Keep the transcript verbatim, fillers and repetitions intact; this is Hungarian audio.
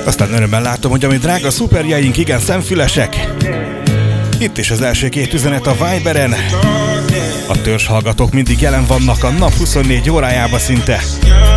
Aztán örömmel látom, hogy ami drága szuperjeink igen szemfülesek. Itt is az első két üzenet a Viberen. A törzshallgatók mindig jelen vannak a nap huszonnégy órájában szinte.